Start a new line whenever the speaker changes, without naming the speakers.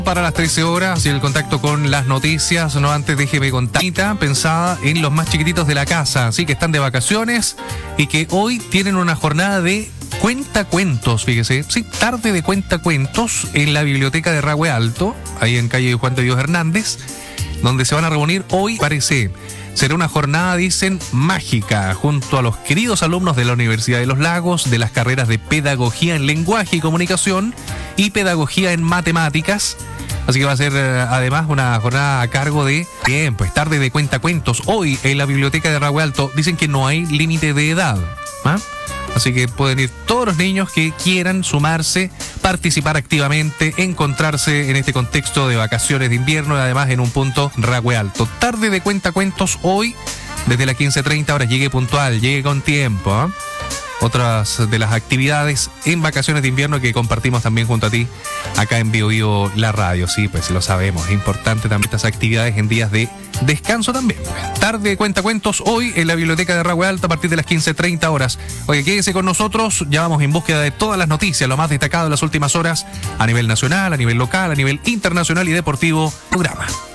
Para las 13 horas y el contacto con las noticias, no antes déjeme contar, pensada en los más chiquititos de la casa, así que están de vacaciones y que hoy tienen una jornada de cuentacuentos, fíjese, sí, tarde de cuentacuentos en la biblioteca de Rahue Alto, ahí en calle Juan de Dios Hernández, donde se van a reunir hoy, parece. Será una jornada, dicen, mágica, junto a los queridos alumnos de la Universidad de los Lagos, de las carreras de Pedagogía en Lenguaje y Comunicación y Pedagogía en Matemáticas. Así que va a ser además una jornada a cargo de, bien, pues tarde de cuentacuentos. Hoy en la biblioteca de Rahue Alto dicen que no hay límite de edad, ¿ah? Así que pueden ir todos los niños que quieran sumarse, participar activamente, encontrarse en este contexto de vacaciones de invierno y además en un punto Rahue Alto. Tarde de cuentacuentos hoy, desde las 15:30 horas. Llegue puntual, llegue con tiempo, ¿eh? Otras de las actividades en vacaciones de invierno que compartimos también junto a ti acá en Bio Bio La Radio. Sí, pues lo sabemos, es importante también estas actividades en días de descanso también. Tarde de cuentacuentos hoy en la biblioteca de Rahue Alto a partir de las 15:30 horas. Oye, quédese con nosotros, ya vamos en búsqueda de todas las noticias, lo más destacado de las últimas horas a nivel nacional, a nivel local, a nivel internacional y deportivo. Programa.